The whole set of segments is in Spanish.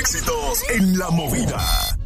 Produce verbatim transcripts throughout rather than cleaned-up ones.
éxitos en la movida.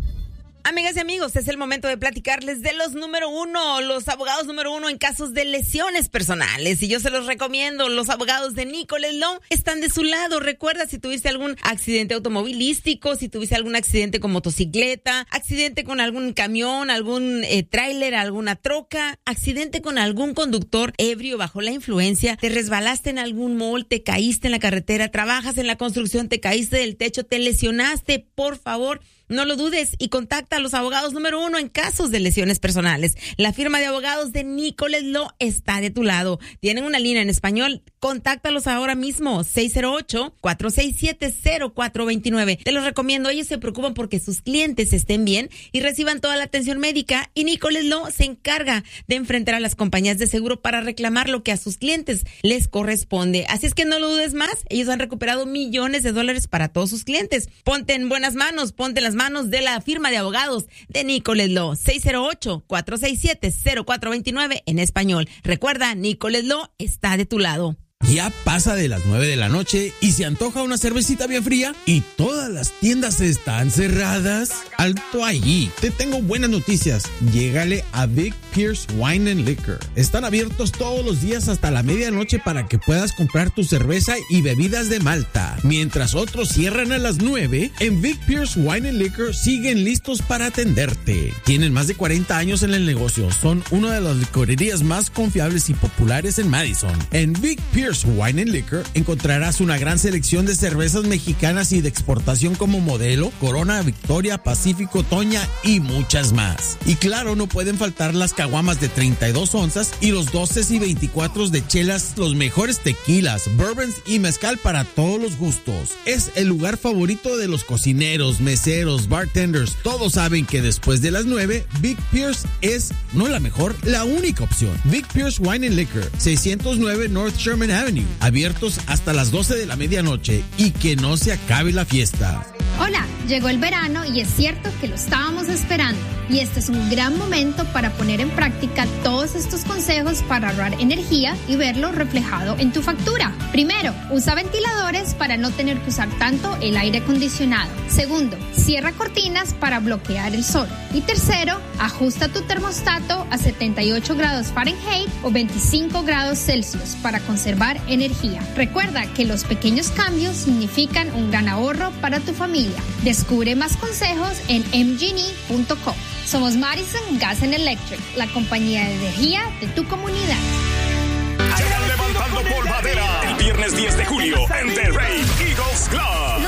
Amigas y amigos, es el momento de platicarles de los número uno, los abogados número uno en casos de lesiones personales. Y yo se los recomiendo, los abogados de Nicholas Law están de su lado. Recuerda, si tuviste algún accidente automovilístico, si tuviste algún accidente con motocicleta, accidente con algún camión, algún eh, tráiler, alguna troca, accidente con algún conductor ebrio bajo la influencia, te resbalaste en algún mall, te caíste en la carretera, trabajas en la construcción, te caíste del techo, te lesionaste, por favor, no lo dudes y contacta a los abogados número uno en casos de lesiones personales. La firma de abogados de Nicholas Law está de tu lado. Tienen una línea en español. Contáctalos ahora mismo. seis cero ocho, cuatro seis siete, cero cuatro dos nueve. Te los recomiendo. Ellos se preocupan porque sus clientes estén bien y reciban toda la atención médica. Y Nicholas Law se encarga de enfrentar a las compañías de seguro para reclamar lo que a sus clientes les corresponde. Así es que no lo dudes más. Ellos han recuperado millones de dólares para todos sus clientes. Ponte en buenas manos. Ponte en las manos de la firma de abogados de Nicholas Law. seis cero ocho, cuatro seis siete, cero cuatro dos nueve en español. Recuerda, Nicholas Law está de tu lado. Ya pasa de las nueve de la noche y se antoja una cervecita bien fría y todas las tiendas están cerradas. Alto allí. Te tengo buenas noticias. Llégale a Vic Pierce Wine and Liquor. Están abiertos todos los días hasta la medianoche para que puedas comprar tu cerveza y bebidas de Malta. Mientras otros cierran a las nueve, en Vic Pierce Wine and Liquor siguen listos para atenderte. Tienen más de cuarenta años en el negocio. Son una de las licorerías más confiables y populares en Madison. En Vic Pierce Wine and Liquor encontrarás una gran selección de cervezas mexicanas y de exportación como Modelo, Corona, Victoria, Pacífico, Toña y muchas más. Y claro, no pueden faltar las caguamas de treinta y dos onzas y los doce y veinticuatro de chelas, los mejores tequilas, bourbons y mezcal para todos los gustos. Es el lugar favorito de los cocineros, meseros, bartenders. Todos saben que después de las nueve, Vic Pierce es no la mejor, la única opción. Vic Pierce Wine and Liquor, seiscientos nueve North Sherman Avenue, abiertos hasta las doce de la medianoche y que no se acabe la fiesta. Hola, llegó el verano y es cierto que lo estábamos esperando. Y este es un gran momento para poner en práctica todos estos consejos para ahorrar energía y verlo reflejado en tu factura. Primero, usa ventiladores para no tener que usar tanto el aire acondicionado. Segundo, cierra cortinas para bloquear el sol. Y tercero, ajusta tu termostato a setenta y ocho grados Fahrenheit o veinticinco grados Celsius para conservar energía. Recuerda que los pequeños cambios significan un gran ahorro para tu familia. Descubre más consejos en m g n e punto com. Somos Madison Gas and Electric, la compañía de energía de tu comunidad. Llegan levantando polvadera el viernes diez de julio en The Rey Eagles Club.